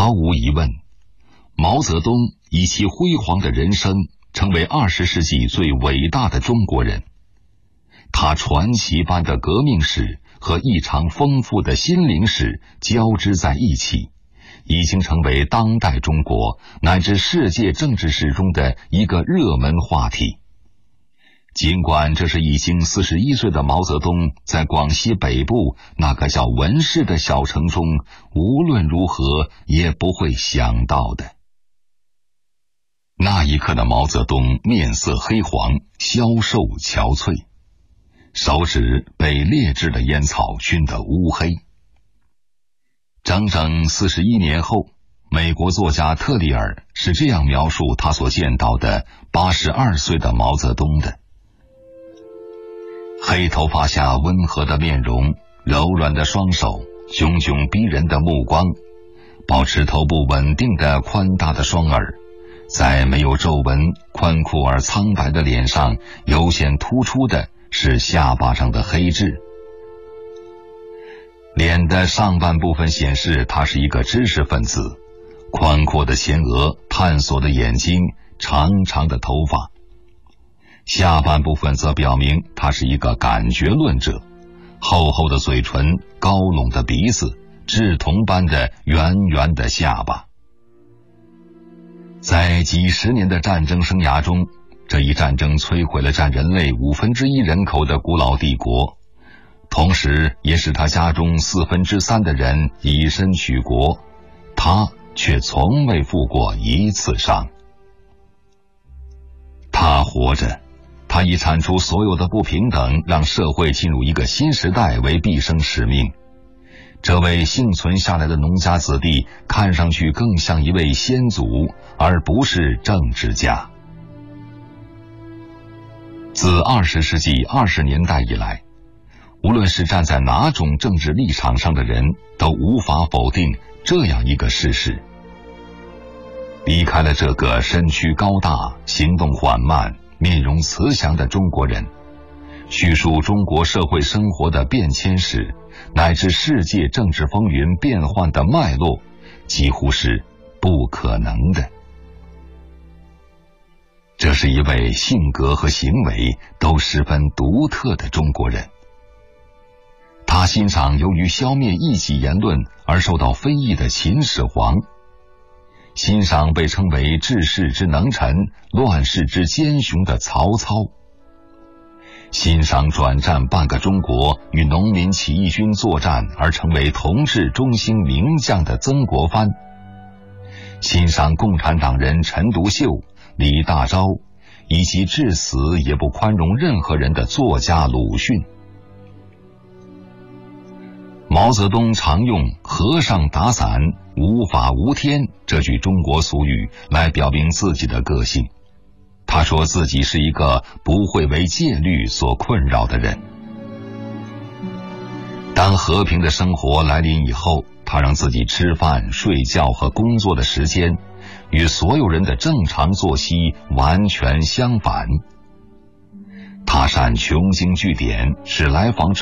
毫无疑问，毛泽东以其辉煌的人生成为20世纪最伟大的中国人。他传奇般的革命史和异常丰富的心灵史交织在一起，已经成为当代中国乃至世界政治史中的一个热门话题。尽管这是已经41岁的毛泽东在广西北部那个叫文市的小城中无论如何也不会想到的。那一刻的毛泽东面色黑黄，消瘦憔悴，手指被劣质的烟草熏得乌黑。整整41年后，美国作家特里尔是这样描述他所见到的82岁的毛泽东的：黑头发下温和的面容，柔软的双手，炯炯逼人的目光，保持头部稳定的宽大的双耳，在没有皱纹、宽阔而苍白的脸上尤显突出的是下巴上的黑痣。脸的上半部分显示他是一个知识分子，宽阔的前额，探索的眼睛，长长的头发。下半部分则表明他是一个感觉论者，厚厚的嘴唇，高拢的鼻子，稚童般的圆圆的下巴。在几十年的战争生涯中，这一战争摧毁了占人类1/5人口的古老帝国，同时也使他家中3/4的人以身取国，他却从未负过一次伤。他活着，他以铲除所有的不平等，让社会进入一个新时代为毕生使命。这位幸存下来的农家子弟看上去更像一位先祖，而不是政治家。自20世纪20年代以来，无论是站在哪种政治立场上的人，都无法否定这样一个事实：离开了这个身躯高大、行动缓慢、面容慈祥的中国人，叙述中国社会生活的变迁史，乃至世界政治风云变幻的脉络，几乎是不可能的。这是一位性格和行为都十分独特的中国人。他欣赏由于消灭异己言论而受到非议的秦始皇，欣赏被称为治世之能臣、乱世之奸雄的曹操，欣赏转战半个中国与农民起义军作战而成为同治中兴名将的曾国藩，欣赏共产党人陈独秀、李大钊，以及至死也不宽容任何人的作家鲁迅。毛泽东常用和尚打伞，无法无天这句中国俗语来表明自己的个性。他说自己是一个不会为戒律所困扰的人。当和平的生活来临以后，他让自己吃饭、睡觉和工作的时间与所有人的正常作息完全相反。他善穷经据典，使来访者